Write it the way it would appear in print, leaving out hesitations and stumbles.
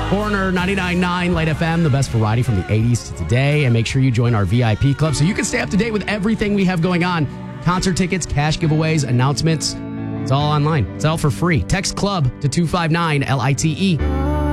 Foreigner 99.9 Light FM, the best variety from the 80s to today. And make sure you join our VIP club so you can stay up to date with everything we have going on. Concert tickets, cash giveaways, announcements. It's all online. It's all for free. Text club to 259 LITE.